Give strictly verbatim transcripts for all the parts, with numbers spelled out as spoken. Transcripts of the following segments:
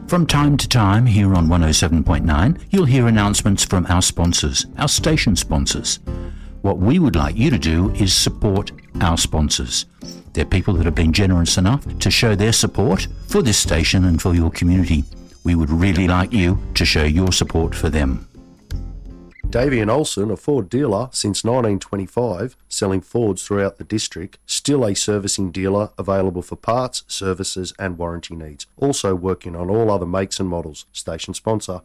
From time to time here on one oh seven point nine, you'll hear announcements from our sponsors, our station sponsors. What we would like you to do is support our sponsors. They're people that have been generous enough to show their support for this station and for your community. We would really like you to show your support for them. Davey and Olsen, a Ford dealer since nineteen twenty-five, selling Fords throughout the district, still a servicing dealer available for parts, services and warranty needs. Also working on all other makes and models. Station sponsor.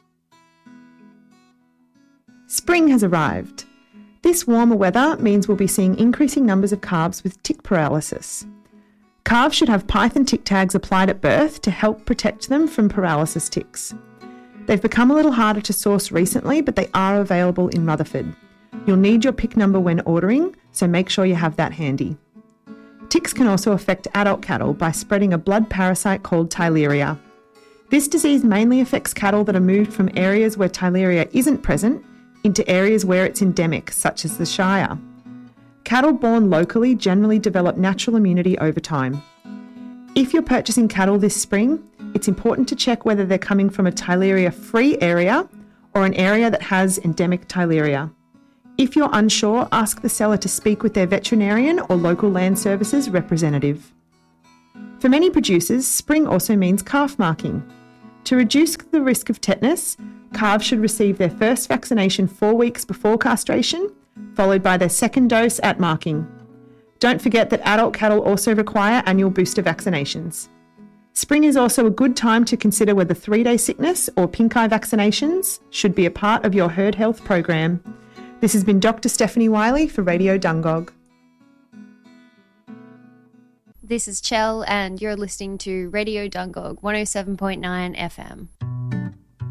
Spring has arrived. This warmer weather means we'll be seeing increasing numbers of calves with tick paralysis. Calves should have python tick tags applied at birth to help protect them from paralysis ticks. They've become a little harder to source recently, but they are available in Rutherford. You'll need your pick number when ordering, so make sure you have that handy. Ticks can also affect adult cattle by spreading a blood parasite called Theileria. This disease mainly affects cattle that are moved from areas where Theileria isn't present into areas where it's endemic, such as the Shire. Cattle born locally generally develop natural immunity over time. If you're purchasing cattle this spring, it's important to check whether they're coming from a Theileria-free area or an area that has endemic Theileria. If you're unsure, ask the seller to speak with their veterinarian or local land services representative. For many producers, spring also means calf marking. To reduce the risk of tetanus, calves should receive their first vaccination four weeks before castration, followed by their second dose at marking. Don't forget that adult cattle also require annual booster vaccinations. Spring is also a good time to consider whether three-day sickness or pink eye vaccinations should be a part of your herd health program. This has been Doctor Stephanie Wiley for Radio Dungog. This is Chell and you're listening to Radio Dungog one oh seven point nine F M.